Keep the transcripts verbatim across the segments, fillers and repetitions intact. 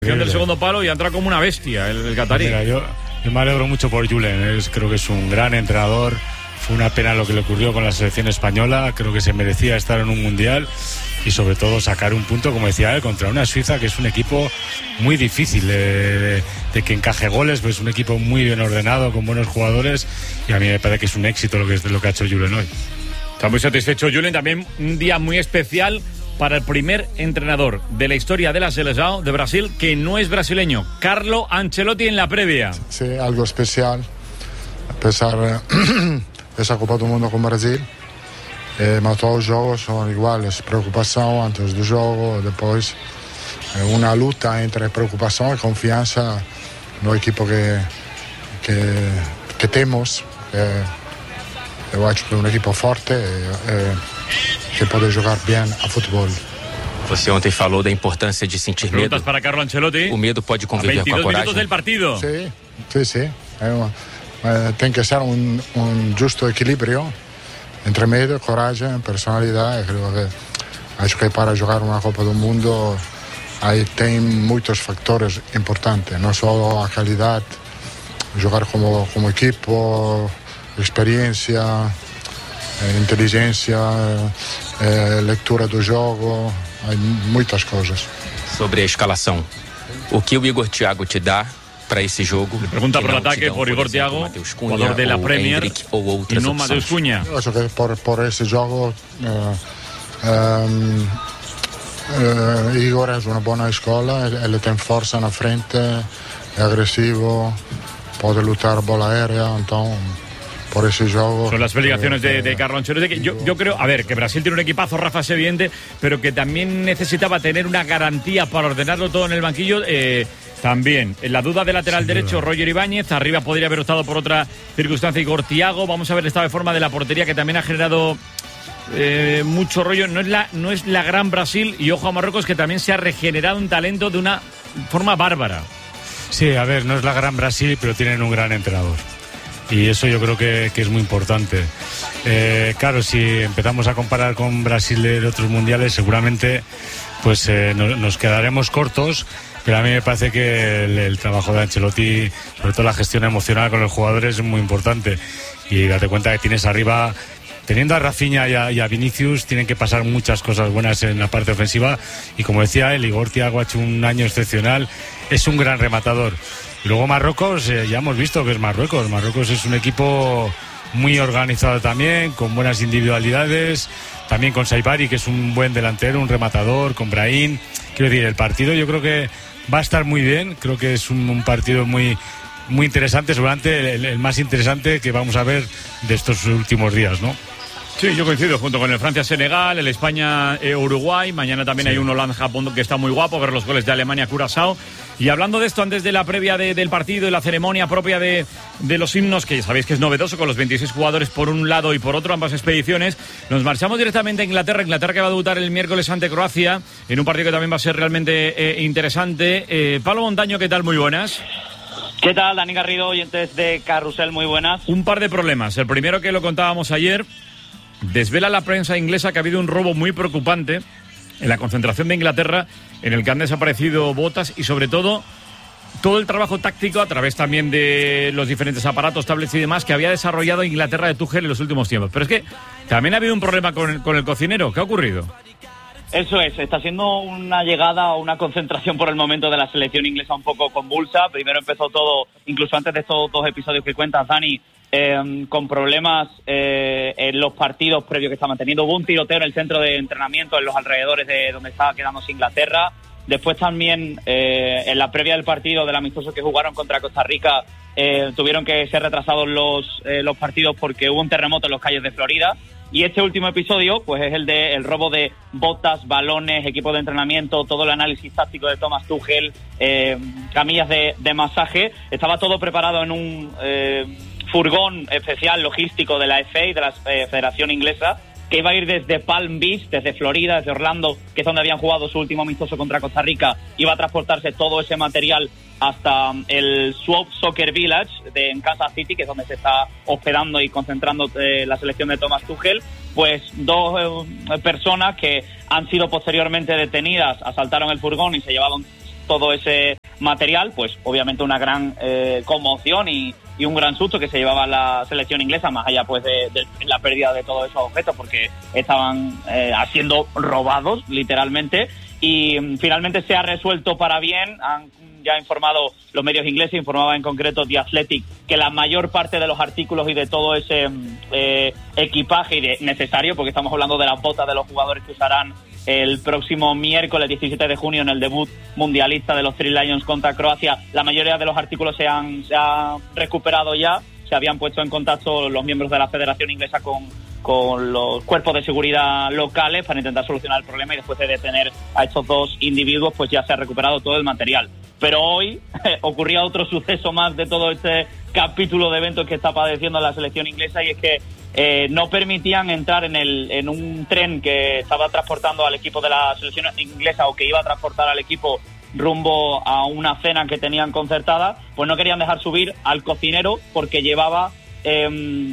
del segundo palo y ha entrado como una bestia el, el catarí. Mira, yo, yo me alegro mucho por Julen, es, creo que es un gran entrenador. Fue una pena lo que le ocurrió con la selección española, creo que se merecía estar en un mundial y sobre todo sacar un punto, como decía él, contra una Suiza que es un equipo muy difícil de, de, de que encaje goles, pues un equipo muy bien ordenado, con buenos jugadores, y a mí me parece que es un éxito lo que, es, lo que ha hecho Julen hoy. Está muy satisfecho Julen, también un día muy especial para el primer entrenador de la historia de la selección de Brasil que no es brasileño, Carlo Ancelotti en la previa. Sí, algo especial, a pesar de esa Copa do Mundo con Brasil, eh, mas todos los juegos son iguales, preocupación antes del juego, después eh, una lucha entre preocupación y confianza en el equipo que, que, que tenemos. Eh, eu acho que é um equipo forte eh, que pode jogar bem a futebol. Você ontem falou da importância de sentir medo. Preguntas para Carlo Ancelotti. O medo pode conviver com a coragem. veintidós minutos del partido. Sí, sí, sí. É uma, eh, tem que ser um, um justo equilíbrio entre medo, coragem, personalidade. Creo que acho que para jogar uma Copa do Mundo aí tem muitos fatores importantes, não só a qualidade, jogar como como equipo, experiencia, eh, inteligencia, eh, lectura do jogo, hay muitas coisas. Sobre a escalação, o que o Igor Thiago te dá para esse jogo? Le pregunta por el ataque dão, por Igor por Thiago, Cunha, jugador de la Premier, y no Mateus Cunha. Yo creo que por, por ese juego eh, eh, eh, Igor es una buena escola, él tiene fuerza en la frente, es agresivo, puede luchar a bola aérea, entonces por ese juego. Son las explicaciones de, de Carlo Ancelotti. Yo, yo creo, a ver, que Brasil tiene un equipazo, Rafa, es evidente, pero que también necesitaba tener una garantía para ordenarlo todo en el banquillo. Eh, también, en la duda de lateral sí, derecho, claro. Roger Ibáñez. Arriba podría haber optado por otra circunstancia Igor Thiago. Vamos a ver el estado de forma de la portería, que también ha generado eh, mucho rollo. No es, la, no es la gran Brasil. Y ojo a Marruecos, que también se ha regenerado un talento de una forma bárbara. Sí, a ver, no es la gran Brasil, pero tienen un gran entrenador. Y eso yo creo que, que es muy importante. Eh, claro, si empezamos a comparar con Brasil de otros mundiales, seguramente pues eh, no, nos quedaremos cortos, pero a mí me parece que el, el trabajo de Ancelotti, sobre todo la gestión emocional con los jugadores, es muy importante. Y date cuenta que tienes arriba, teniendo a Rafinha y a, y a Vinicius, tienen que pasar muchas cosas buenas en la parte ofensiva. Y como decía él, Igor Thiago ha hecho un año excepcional, es un gran rematador. Y luego Marruecos, eh, ya hemos visto que es Marruecos. Marruecos es un equipo muy organizado también, con buenas individualidades, también con Saibari, que es un buen delantero, un rematador, con Brahim. Quiero decir, el partido yo creo que va a estar muy bien, creo que es un, un partido muy, muy interesante, seguramente el, el más interesante que vamos a ver de estos últimos días, ¿no? Sí, yo coincido, junto con el Francia-Senegal, el España-Uruguay. Mañana también sí. Hay un Holanda-Japón que está muy guapo, ver los goles de Alemania-Curazao. Y hablando de esto, antes de la previa de, del partido y la ceremonia propia de, de los himnos, que ya sabéis que es novedoso, con los veintiséis jugadores por un lado y por otro, ambas expediciones, nos marchamos directamente a Inglaterra. Inglaterra que va a debutar el miércoles ante Croacia, en un partido que también va a ser realmente eh, interesante. Eh, Pablo Montaño, ¿qué tal? Muy buenas. ¿Qué tal, Dani Garrido, oyentes de Carrusel? Muy buenas. Un par de problemas. El primero, que lo contábamos ayer, desvela la prensa inglesa que ha habido un robo muy preocupante en la concentración de Inglaterra, en el que han desaparecido botas y sobre todo todo el trabajo táctico a través también de los diferentes aparatos, tablets y demás que había desarrollado Inglaterra de Tuchel en los últimos tiempos. Pero es que también ha habido un problema con el, con el cocinero. ¿Qué ha ocurrido? Eso es, está siendo una llegada o una concentración por el momento de la selección inglesa un poco convulsa. Primero empezó todo, incluso antes de estos dos episodios que cuentas, Dani, eh, con problemas eh, en los partidos previos que estaban teniendo. Hubo un tiroteo en el centro de entrenamiento, en los alrededores de donde estaba quedándose Inglaterra. Después también, eh, en la previa del partido del amistoso que jugaron contra Costa Rica, eh, tuvieron que ser retrasados los, eh, los partidos porque hubo un terremoto en las calles de Florida. Y este último episodio, pues es el de el robo de botas, balones, equipo de entrenamiento, todo el análisis táctico de Thomas Tuchel, eh, camillas de, de masaje. Estaba todo preparado en un eh, furgón especial logístico de la F A, de la eh, Federación Inglesa, que iba a ir desde Palm Beach, desde Florida, desde Orlando, que es donde habían jugado su último amistoso contra Costa Rica. Iba a transportarse todo ese material hasta el Swope Soccer Village de, en Kansas City, que es donde se está hospedando y concentrando eh, la selección de Thomas Tuchel. Pues dos eh, personas que han sido posteriormente detenidas asaltaron el furgón y se llevaron todo ese material, pues obviamente una gran eh, conmoción y, y un gran susto que se llevaba la selección inglesa, más allá pues de, de la pérdida de todos esos objetos, porque estaban eh, siendo robados literalmente. Y um, finalmente se ha resuelto para bien. Han ya informado los medios ingleses, informaba en concreto The Athletic, que la mayor parte de los artículos y de todo ese eh, equipaje y de, necesario, porque estamos hablando de las botas de los jugadores que usarán el próximo miércoles diecisiete de junio en el debut mundialista de los Three Lions contra Croacia, la mayoría de los artículos se han, se han recuperado ya. Se habían puesto en contacto los miembros de la Federación Inglesa con, con los cuerpos de seguridad locales para intentar solucionar el problema, y después de detener a estos dos individuos pues ya se ha recuperado todo el material. Pero hoy eh, ocurría otro suceso más de todo este capítulo de eventos que está padeciendo la selección inglesa, y es que eh, no permitían entrar en, el, en un tren que estaba transportando al equipo de la selección inglesa, o que iba a transportar al equipo rumbo a una cena que tenían concertada. Pues no querían dejar subir al cocinero porque llevaba eh,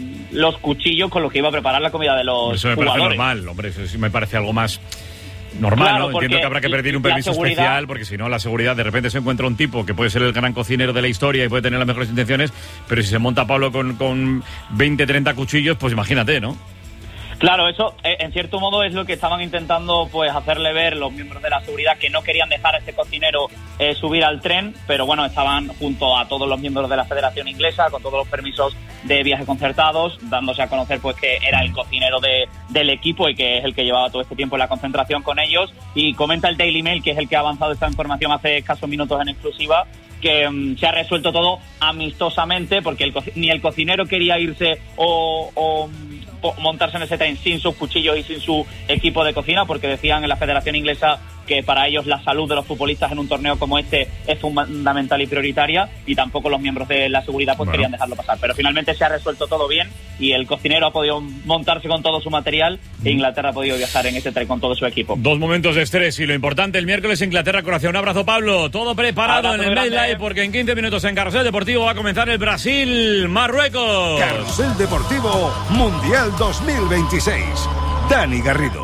los cuchillos con los que iba a preparar la comida de los eso me jugadores. parece normal, hombre, eso sí me parece algo más normal, claro, ¿no? Entiendo que habrá que pedir un permiso especial, porque si no, la seguridad, de repente se encuentra un tipo que puede ser el gran cocinero de la historia y puede tener las mejores intenciones, pero si se monta Pablo con, con veinte, treinta cuchillos, pues imagínate, ¿no? Claro, eso en cierto modo es lo que estaban intentando pues hacerle ver los miembros de la seguridad, que no querían dejar a este cocinero eh, subir al tren, pero bueno, estaban junto a todos los miembros de la Federación Inglesa con todos los permisos de viaje concertados, dándose a conocer pues que era el cocinero de, del equipo y que es el que llevaba todo este tiempo en la concentración con ellos. Y comenta el Daily Mail, que es el que ha avanzado esta información hace escasos minutos en exclusiva, que um, se ha resuelto todo amistosamente, porque el co- ni el cocinero quería irse o... o montarse en ese tren sin sus cuchillos y sin su equipo de cocina, porque decían en la Federación Inglesa que para ellos la salud de los futbolistas en un torneo como este es fundamental y prioritaria, y tampoco los miembros de la seguridad pues bueno. querían dejarlo pasar. Pero finalmente se ha resuelto todo bien y el cocinero ha podido montarse con todo su material mm. e Inglaterra ha podido viajar en ese tren con todo su equipo. Dos momentos de estrés y lo importante el miércoles Inglaterra-Croacia. Un abrazo, Pablo. Todo preparado abrazo en el Mail Live, porque en quince minutos en Carrusel Deportivo va a comenzar el Brasil-Marruecos. Carrusel Deportivo Mundial dos mil veintiséis. Dani Garrido.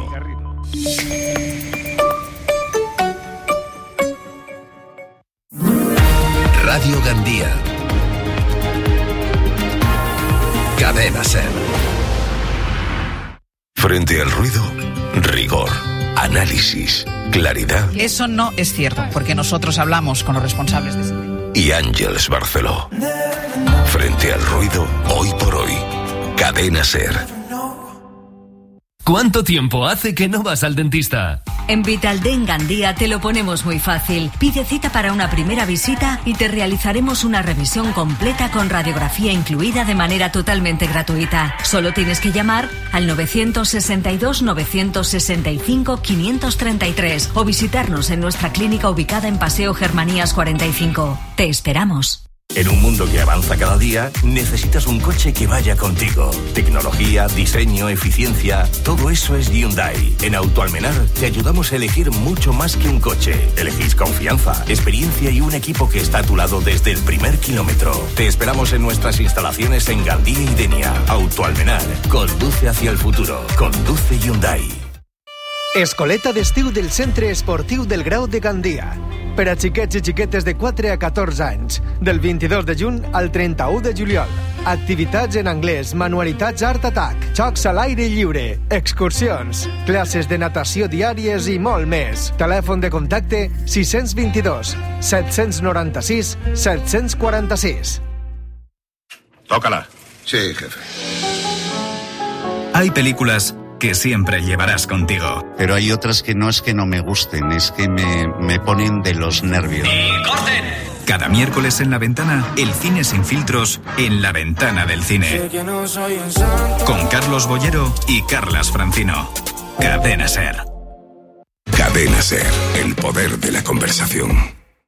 Radio Gandía. Cadena Ser. Frente al ruido, rigor, análisis, claridad. Eso no es cierto, porque nosotros hablamos con los responsables de ese tema. Y Ángeles Barceló. Frente al ruido, hoy por hoy. Cadena Ser. ¿Cuánto tiempo hace que no vas al dentista? En Vitaldent Gandía te lo ponemos muy fácil. Pide cita para una primera visita y te realizaremos una revisión completa con radiografía incluida de manera totalmente gratuita. Solo tienes que llamar al nueve seis dos, nueve seis cinco, cinco tres tres o visitarnos en nuestra clínica ubicada en Paseo Germanías cuarenta y cinco. Te esperamos. En un mundo que avanza cada día, necesitas un coche que vaya contigo. Tecnología, diseño, eficiencia, todo eso es Hyundai. En Autoalmenar te ayudamos a elegir mucho más que un coche. Elegís confianza, experiencia y un equipo que está a tu lado desde el primer kilómetro. Te esperamos en nuestras instalaciones en Gandía y Denia. Autoalmenar, conduce hacia el futuro. Conduce Hyundai. Escoleta d'estiu del Centre Esportiu del Grau de Gandia. Per a xiquets i xiquetes de quatre a catorze anys, del vint-i-dos de juny al trenta-u de juliol. Activitats en anglès, manualitats Art Attack, jocs a l'aire lliure, excursions, classes de natació diàries i molt més. Telèfon de contacte sis dos dos, set nou sis, set quatre sis. Tócala. Sí, jefe. Hay películas que siempre llevarás contigo. Pero hay otras que no es que no me gusten, es que me, me ponen de los nervios. ¡Y corten! Cada miércoles en La Ventana, el cine sin filtros en La Ventana del Cine. Con Carlos Bollero y Carlas Francino. Cadena Ser. Cadena Ser, el poder de la conversación.